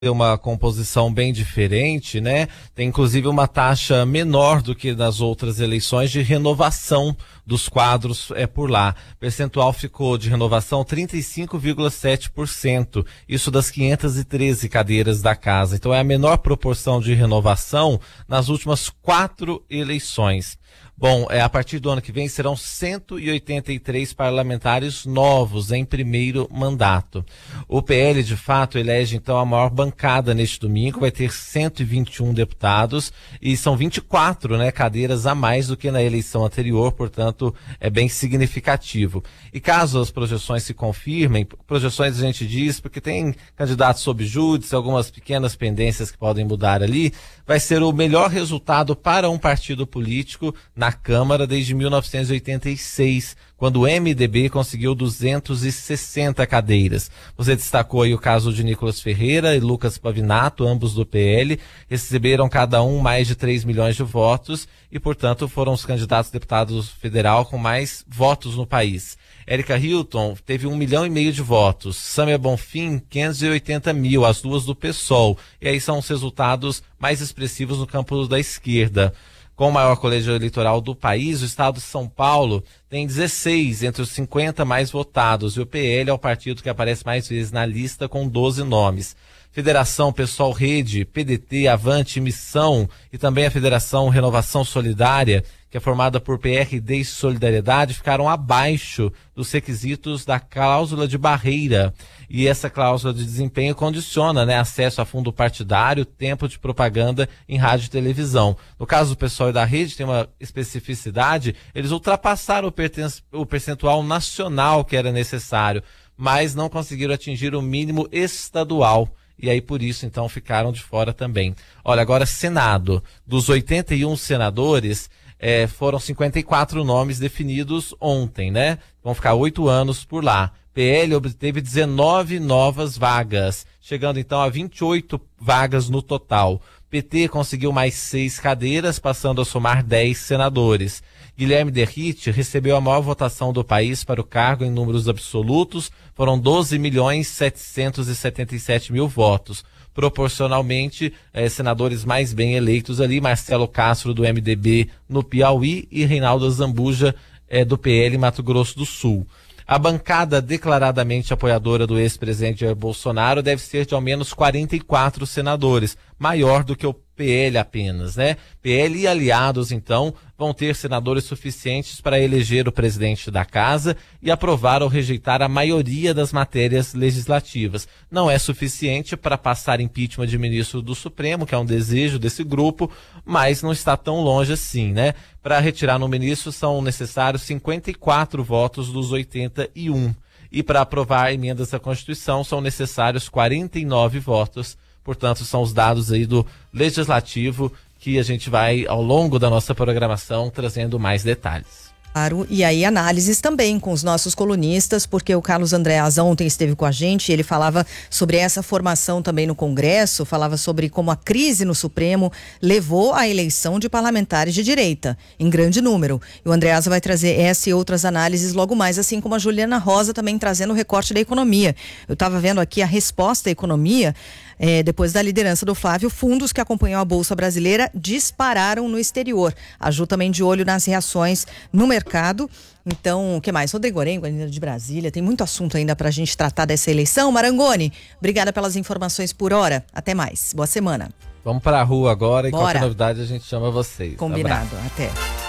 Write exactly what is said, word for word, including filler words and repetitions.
uma composição bem diferente, né? Tem inclusive uma taxa menor do que nas outras eleições de renovação dos quadros é por lá. O percentual ficou de renovação trinta e cinco vírgula sete por cento, isso das quinhentas e treze cadeiras da casa. Então é a menor proporção de renovação nas últimas quatro eleições. Bom, é, a partir do ano que vem serão cento e oitenta e três parlamentares novos em primeiro mandato. O P L, de fato, elege então a maior bancada neste domingo, vai ter cento e vinte e um deputados e são vinte e quatro, né, cadeiras a mais do que na eleição anterior, portanto é bem significativo. E caso as projeções se confirmem, projeções a gente diz porque tem candidatos sob júdice, algumas pequenas pendências que podem mudar ali, vai ser o melhor resultado para um partido político na Câmara desde mil novecentos e oitenta e seis, quando o M D B conseguiu duzentas e sessenta cadeiras. Você destacou aí o caso de Nicolas Ferreira e Lucas Pavinato, ambos do P L, receberam cada um mais de três milhões de votos e, portanto, foram os candidatos a deputado federal com mais votos no país. Érica Hilton teve um milhão e meio de votos, Sâmia Bonfim, quinhentos e oitenta mil, as duas do PSOL. E aí são os resultados mais expressivos no campo da esquerda. Com o maior colégio eleitoral do país, o estado de São Paulo tem dezesseis entre os cinquenta mais votados e o P L é o partido que aparece mais vezes na lista com doze nomes. Federação Pessoal Rede, P D T, Avante, Missão e também a Federação Renovação Solidária, que é formada por P R D e Solidariedade, ficaram abaixo dos requisitos da cláusula de barreira. E essa cláusula de desempenho condiciona, né, acesso a fundo partidário, tempo de propaganda em rádio e televisão. No caso do Pessoal e da Rede, tem uma especificidade, eles ultrapassaram o, perten- o percentual nacional que era necessário, mas não conseguiram atingir o mínimo estadual. E aí, por isso, então, ficaram de fora também. Olha, agora, Senado. Dos oitenta e um senadores, é, foram cinquenta e quatro nomes definidos ontem, né? Vão ficar oito anos por lá. P L obteve dezenove novas vagas, chegando, então, a vinte e oito vagas no total. P T conseguiu mais seis cadeiras, passando a somar dez senadores. Guilherme Derrite recebeu a maior votação do país para o cargo em números absolutos, foram doze milhões setecentos e setenta e sete mil votos. Proporcionalmente, eh, senadores mais bem eleitos ali, Marcelo Castro do M D B no Piauí e Reinaldo Zambuja eh, do P L Mato Grosso do Sul. A bancada declaradamente apoiadora do ex-presidente Jair Bolsonaro deve ser de ao menos quarenta e quatro senadores, maior do que o P L apenas, né? P L e aliados, então, vão ter senadores suficientes para eleger o presidente da casa e aprovar ou rejeitar a maioria das matérias legislativas. Não é suficiente para passar impeachment de ministro do Supremo, que é um desejo desse grupo, mas não está tão longe assim, né? Para retirar um ministro são necessários cinquenta e quatro votos dos oitenta e um. E para aprovar emendas à Constituição são necessários quarenta e nove votos. Portanto, são os dados aí do Legislativo que a gente vai, ao longo da nossa programação, trazendo mais detalhes. Claro, e aí análises também com os nossos colunistas, porque o Carlos Andréas ontem esteve com a gente e ele falava sobre essa formação também no Congresso, falava sobre como a crise no Supremo levou à eleição de parlamentares de direita, em grande número. E o Andréas vai trazer essa e outras análises logo mais, assim como a Juliana Rosa também trazendo o recorte da economia. Eu estava vendo aqui a resposta à economia. É, depois da liderança do Flávio, fundos que acompanham a Bolsa Brasileira dispararam no exterior. A Ju também de olho nas reações no mercado. Então, o que mais? Rodrigo Orengo, ainda de Brasília. Tem muito assunto ainda para a gente tratar dessa eleição. Marangoni, obrigada pelas informações por hora. Até mais. Boa semana. Vamos para a rua agora e Bora. qualquer novidade a gente chama vocês. Combinado. Abraço. Até.